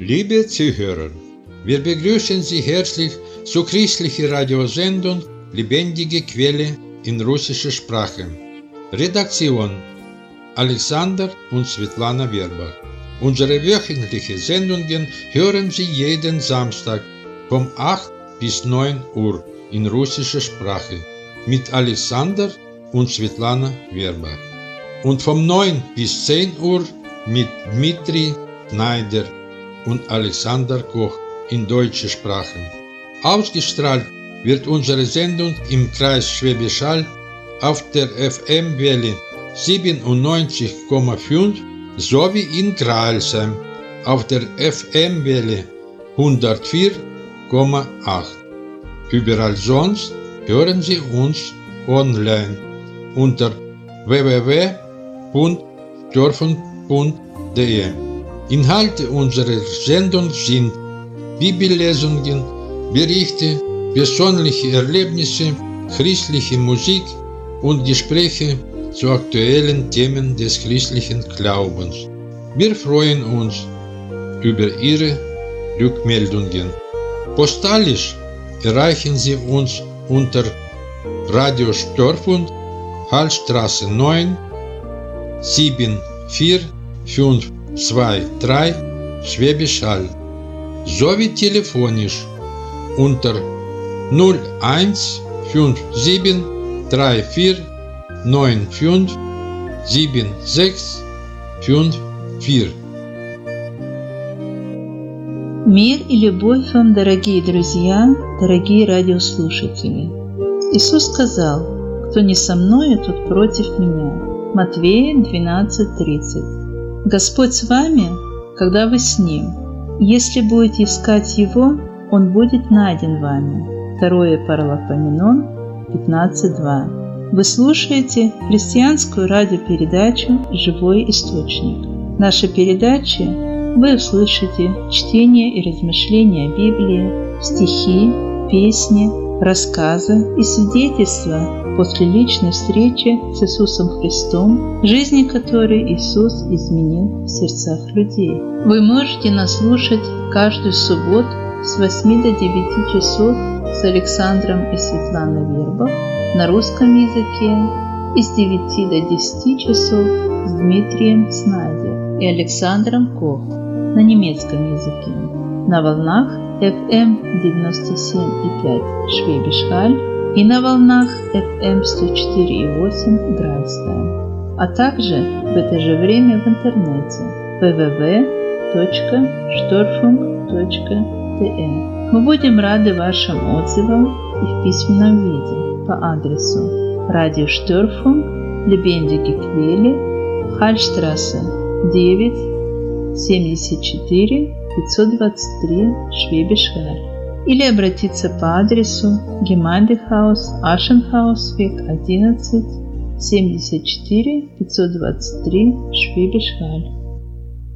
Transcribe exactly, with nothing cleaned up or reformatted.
Liebe Zuhörer, wir begrüßen Sie herzlich zur christlichen Radiosendung Lebendige Quelle in russischer Sprache. Redaktion Alexander und Svetlana Werbach. Unsere wöchentlichen Sendungen hören Sie jeden Samstag von acht bis neun Uhr in russischer Sprache mit Alexander und Svetlana Werbach. Und von neun bis zehn Uhr mit Dmitri Schneider und Alexander Koch in deutscher Sprache. Ausgestrahlt wird unsere Sendung im Kreis Schwäbisch Hall auf der F M-Welle siebenundneunzig Komma fünf sowie in Grailsheim auf der F M-Welle hundertvier Komma acht. Überall sonst hören Sie uns online unter w w w punkt störfunk punkt d e. Inhalte unserer Sendung sind Bibellesungen, Berichte, persönliche Erlebnisse, christliche Musik und Gespräche zu aktuellen Themen des christlichen Glaubens. Wir freuen uns über Ihre Rückmeldungen. Postalisch erreichen Sie uns unter Radio Störfunk, Hallstraße neun, sieben vier fünf zwei drei, Schwäbisch Hall, sowie telefonisch unter null eins fünf sieben drei vier neun fünf sieben sechs fünf vier. Мир и любовь вам, дорогие друзья, дорогие радиослушатели. Иисус сказал: «Кто не со мною, тот против меня». Матвея двенадцать тридцать. Господь с вами, когда вы с Ним. Если будете искать Его, Он будет найден вами. Второе Паралипоменон пятнадцать два. Вы слушаете христианскую радиопередачу «Живой источник». В нашей передаче вы услышите чтение и размышления о Библии, стихи, песни, рассказы и свидетельства после личной встречи с Иисусом Христом, жизни которой Иисус изменил в сердцах людей. Вы можете нас слушать каждую субботу с восьми до девяти часов с Александром и Светланой Вербах на русском языке и с девяти до десяти часов с Дмитрием Снайдер и Александром Кох на немецком языке на волнах эф эм девяносто семь и пять Schwäbisch Hall и на волнах эф эм сто четыре и восемь Grailsheim, а также в это же время в интернете дабл ю дабл ю дабл ю точка störfunk точка d e. Мы будем рады вашим отзывам и в письменном виде по адресу Radio Störfunk, Lebendige Quelle, Hallstraße девять, семьдесят четыре, пятьсот двадцать три, Schwäbisch Hall, или обратиться по адресу Gemeindehaus Aschenhausweg одиннадцать, семьдесят четыре, пятьсот двадцать три, Schwäbisch Hall.